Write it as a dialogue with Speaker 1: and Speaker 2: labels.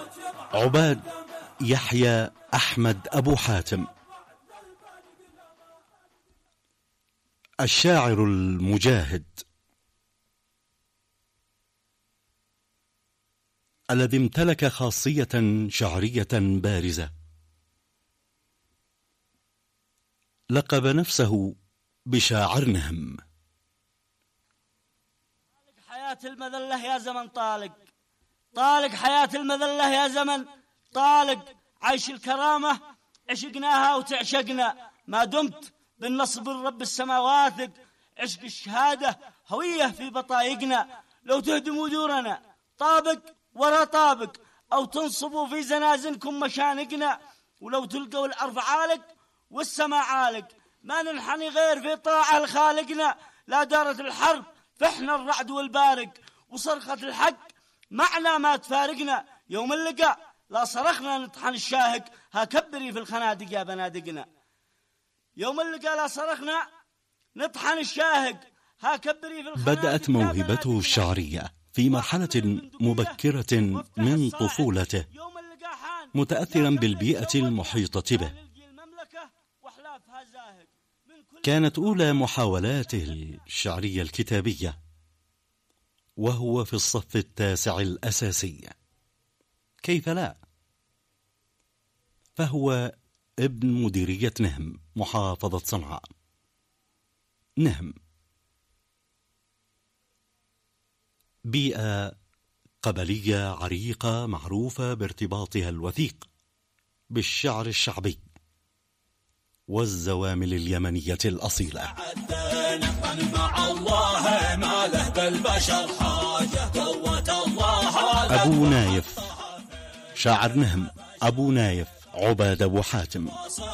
Speaker 1: عباد يحيى أحمد أبو حاتم، الشاعر المجاهد الذي امتلك خاصية شعرية بارزة، لقب نفسه بشاعر نهم.
Speaker 2: حياة المذلة يا زمن طالق، طالق حياة المذلة يا زمن طالق، عيش الكرامة عشقناها وتعشقنا، ما دمت بالنصب الرب السماوات، عشق الشهادة هوية في بطايقنا، لو تهدموا دورنا طابق ورا طابق، أو تنصبوا في زنازنكم مشانقنا، ولو تلقوا الأرض عالق والسماء عالق، ما ننحني غير في طاعة لخالقنا، لا دارت الحرب فإحنا الرعد والبارق، وصرخة الحق معنا ما تفارقنا، يوم اللقاء لا صرخنا نطحن الشاهق، هكبري في الخنادق يا بنادقنا، يوم اللقاء لا صرخنا نطحن الشاهق، هكبري في الخنادق.
Speaker 1: بدأت موهبته الشعرية في مرحلة مبكرة من طفولته، متأثرا بالبيئة المحيطة به. كانت أولى محاولاته الشعرية الكتابية وهو في الصف التاسع الأساسي، كيف لا؟ فهو ابن مديرية نهم محافظة صنعاء. نهم بيئة قبلية عريقة معروفة بارتباطها الوثيق بالشعر الشعبي والزوامل اليمنية الأصيلة. أبو نايف، شاعر نهم أبو نايف عباد أبو حاتم.